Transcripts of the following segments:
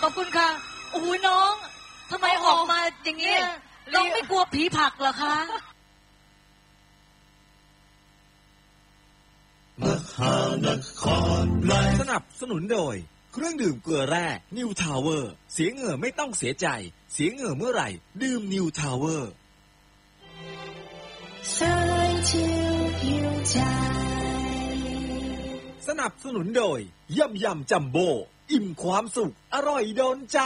อบคุณค่ะโอ้โหน้องทำไมออกมาอย่างนี้น้องไม่กลัวผีผลักเหรอคะมหานครสนับสนุนโดยเครื่องดื่มเกลือแร่นิวทาวเวอร์เสียเหงื่อไม่ต้องเสียใจเสียเหงื่อเมื่อไหร่ดื่มนิวทาวเวอร์สนับสนุนโดยยำจัมโบ้อิ่มความสุขอร่อยโดนใจ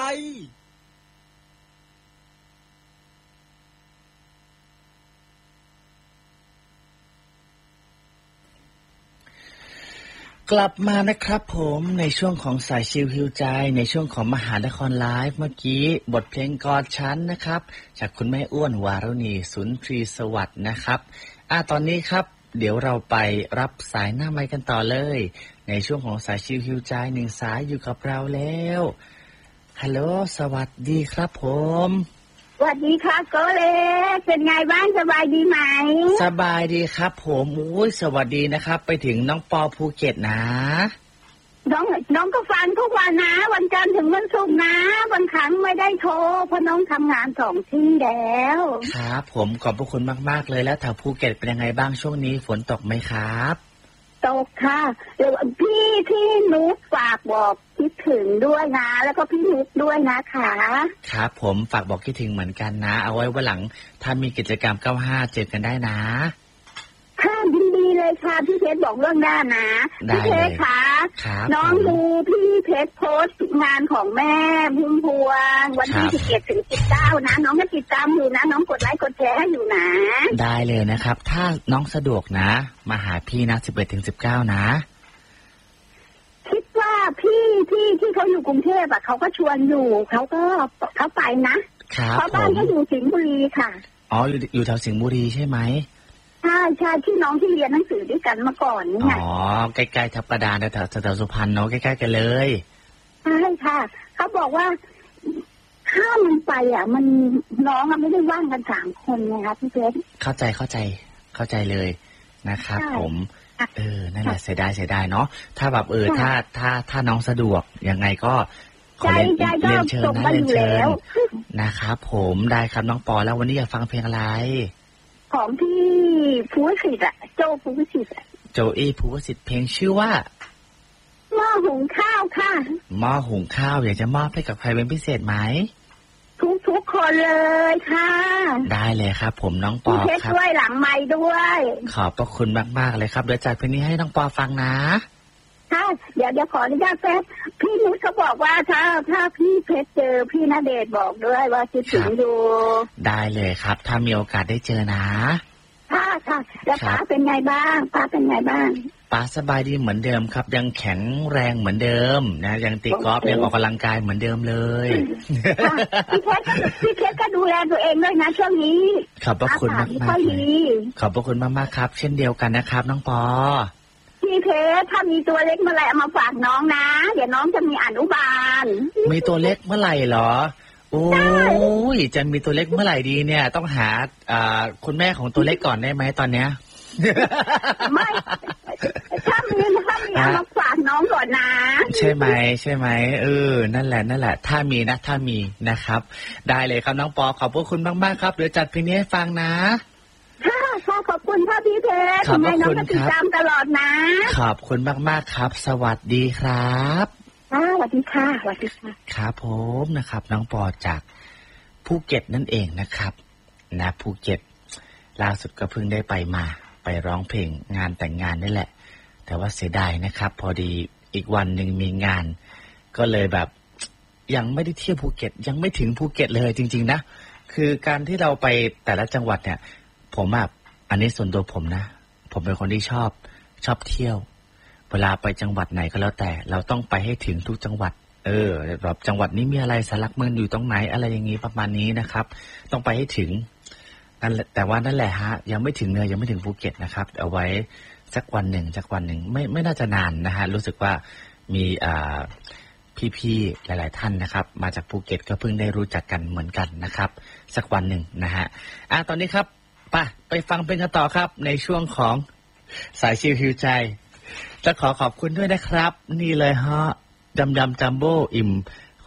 กลับมานะครับผมในช่วงของสายชิลฮิวใจในช่วงของมหานครไลฟ์เมื่อกี้บทเพลงกอดฉันนะครับจากคุณแม่อ้วนวารุณีสุนทรีสวัสดิ์นะครับตอนนี้ครับเดี๋ยวเราไปรับสายหน้าไมค์กันต่อเลยในช่วงของสายชิลฮิวใจหนึ่งสายอยู่กับเราแล้วฮัลโหลสวัสดีครับผมสวัสดีครับโกเล็กเป็นไงบ้างสบายดีไหมสบายดีครับผมอุ้ยสวัสดีนะครับไปถึงน้องปอภูเก็ตนะน้องก็ฟังทุกวันนะวันจันทร์ถึงวันศุกร์นะบางครั้งไม่ได้โทรเพราะน้องทำงาน2 ที่แล้วครับผมขอบพระคุณมากๆเลยแล้วแถวภูเก็ตเป็นยังไงบ้างช่วงนี้ฝนตกไหมครับตกค่ะเดี๋ยวพี่นุชฝากบอกคิดถึงด้วยนะแล้วก็พี่นุชด้วยนะคะครับผมฝากบอกคิดถึงเหมือนกันนะเอาไว้วันหลังถ้ามีกิจกรรม95เจอกันได้นะค่ะยินดีเลยค่ะพี่เพชรบอกเรื่องหน้านะพี่เพชรค่ะน้องดูพี่เพชรโพสต์งานของแม่พุ่มพวงวันที่17 ถึง 19นะน้องก็ติดตามอยู่นะน้องกดไลค์กดแชร์ให้อยู่นะได้เลยนะครับถ้าน้องสะดวกนะมาหาพี่นะ11 ถึง 19นะคิดว่าพี่ที่เขาอยู่กรุงเทพเขาก็ชวนอยู่เขาไปนะเพราะบ้านเขาอยู่สิงห์บุรีค่ะอ๋ออยู่แถวสิงห์บุรีใช่ไหมใช่ที่น้องที่เรียนหนังสือด้วยกันมาก่อนนี่ไงอ๋อใกล้ๆทับประดาแถวสุพรรณเนาะใกล้ๆกันเลยใช่ค่ะเขาบอกว่าถ้ามันไปมันน้องไม่ได้ว่างกัน3 คนไงคะพี่เพชรเข้าใจเลยนะครับผมนั่นแหละเสียดายเนาะถ้าแบบถ้าน้องสะดวกยังไงก็ขอเรียนเชิญนะเรียนเชิญนะครับผมได้ครับน้องปอแล้ววันนี้อยากฟังเพลงอะไรของพี่ภูวสิทธิ์โจภูวสิทธิ์โจภูวสิทธิ์เพลงชื่อว่าหม้อหุงข้าวค่ะหม้อหุงข้าวอยากจะมอบให้กับใครเป็นพิเศษไหมทุกคนเลยค่ะได้เลยครับผมน้องปอครับด้วยหลังไมค์ด้วยขอบพระคุณมากๆเลยครับเดี๋ยวจัดเพลงนี้ให้น้องปอฟังนะค่ะเดี๋ยวขออนุญาตแป๊บพี่นุชเขาบอกว่าถ้าพี่เพชรเจอพี่ณเดชน์บอกด้วยว่าคิดถึงดูได้เลยครับถ้ามีโอกาสได้เจอนะค่ะแล้วป้าเป็นไงบ้างป้าสบายดีเหมือนเดิมครับยังแข็งแรงเหมือนเดิมนะยังตีกอล์ฟยังออกกำลังกายเหมือนเดิมเลยพี่เพชรก็ดูแลตัวเองด้วยนะช่วงนี้ขอบพระคุณมากขอบพระคุณมากๆครับเช่นเดียวกันนะครับน้องปอพี่เพชรถ้ามีตัวเล็กเมื่อไหร่เอามาฝากน้องนะเดี๋ยวน้องจะมีอนุบาลมีตัวเล็กเมื่อไหร่เหรอโอ้ยจะมีตัวเล็กเมื่อไหร่ดีเนี่ยต้องหาคุณแม่ของตัวเล็กก่อนได้ไหมตอนเนี้ยไม่ถ้ามีเอามาฝากน้องก่อนนะใช่ไหมนั่นแหละถ้ามีนะครับได้เลยครับน้องปอขอบคุณมากๆครับเดี๋ยวจัดเพลงนี้ให้ฟังนะค่ะขอบคุณพี่เพชรทำไมน้องติดตามตลอดนะขอบคุณมากๆครับสวัสดีครับสวัสดีค่ะครับผมนะครับน้องปอจากภูเก็ตนั่นเองนะครับนะภูเก็ตล่าสุดก็เพิ่งได้ไปร้องเพลงงานแต่งงานนี่แหละแต่ว่าเสียดายนะครับพอดีอีกวันหนึ่งมีงานก็เลยแบบยังไม่ได้เที่ยวภูเก็ตยังไม่ถึงภูเก็ตเลยจริงๆนะคือการที่เราไปแต่ละจังหวัดเนี่ยผมอันนี้ส่วนตัวผมนะผมเป็นคนที่ชอบเที่ยวเวลาไปจังหวัดไหนก็แล้วแต่เราต้องไปให้ถึงทุกจังหวัดแบบจังหวัดนี้มีอะไรสารหลักเมืองอยู่ตรงไหนอะไรอย่างนี้ประมาณนี้นะครับต้องไปให้ถึงนั่นแต่ว่านั่นแหละฮะยังไม่ถึงยังไม่ถึงภูเก็ตนะครับเอาไว้สักวันหนึ่งไม่น่าจะนานนะฮะรู้สึกว่ามีพี่ๆหลายๆท่านนะครับมาจากภูเก็ตก็เพิ่งได้รู้จักกันเหมือนกันนะครับสักวันหนึ่งนะฮะตอนนี้ครับไปฟังเพลงกันต่อครับในช่วงของสายชิลฮิวใจจะขอบคุณด้วยนะครับนี่เลยฮะดำจัมโบ้อิ่มค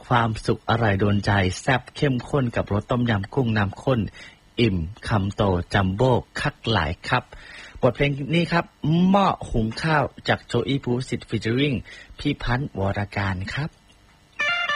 ความสุขอร่อยโดนใจแซ่บเข้มข้นกับรสต้มยำกุ้งน้ำข้นอิ่มคำโตจัมโบ้คักหลายครับบทเพลงนี้ครับหม้อหุงข้าวจากโจอี้ภูสิทธิ์ฟีเจอริ่งพี่พันธ์วรการครับ